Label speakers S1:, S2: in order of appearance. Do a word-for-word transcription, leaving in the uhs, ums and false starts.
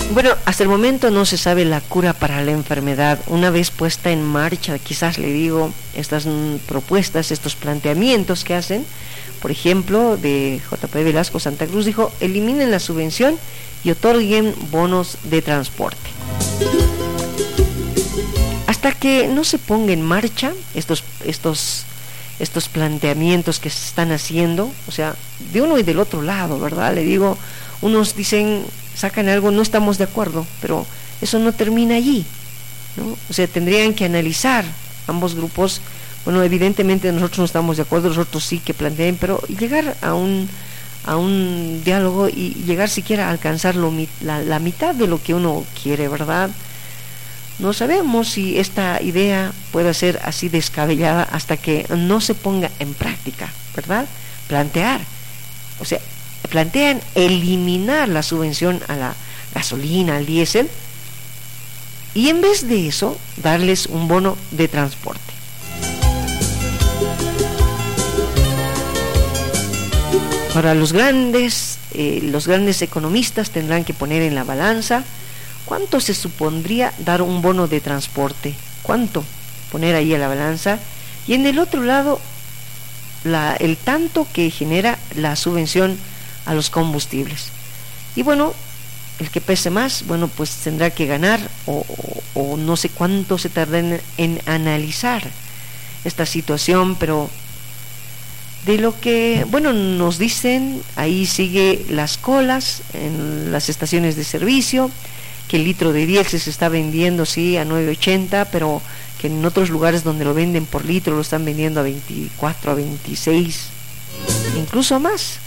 S1: Bueno, hasta el momento no se sabe la cura para la enfermedad. Una vez puesta en marcha, quizás le digo, estas mm, propuestas, estos planteamientos que hacen, por ejemplo, de J P Velasco Santa Cruz, dijo, eliminen la subvención y otorguen bonos de transporte. Hasta que no se ponga en marcha estos, estos, estos planteamientos que se están haciendo, o sea, de uno y del otro lado, ¿verdad? Le digo, unos dicen, sacan algo, no estamos de acuerdo, pero eso no termina allí, ¿no? O sea, tendrían que analizar ambos grupos. Bueno, evidentemente nosotros no estamos de acuerdo, los otros sí que planteen, pero llegar a un a un diálogo y llegar siquiera a alcanzar lo, la, la mitad de lo que uno quiere, ¿verdad? No sabemos si esta idea pueda ser así descabellada hasta que no se ponga en práctica, ¿verdad? Plantear, o sea, plantean eliminar la subvención a la gasolina, al diésel, y en vez de eso, darles un bono de transporte. Para los grandes, eh, los grandes economistas tendrán que poner en la balanza cuánto se supondría dar un bono de transporte, cuánto poner ahí a la balanza, y en el otro lado la, el tanto que genera la subvención a los combustibles. Y bueno, el que pese más, bueno, pues tendrá que ganar, o, o, o no sé cuánto se tarda en, en analizar esta situación, pero de lo que, bueno, nos dicen, ahí sigue las colas en las estaciones de servicio, que el litro de diésel se está vendiendo, sí, a nueve ochenta, pero que en otros lugares donde lo venden por litro lo están vendiendo a veinticuatro, a veintiséis, incluso más.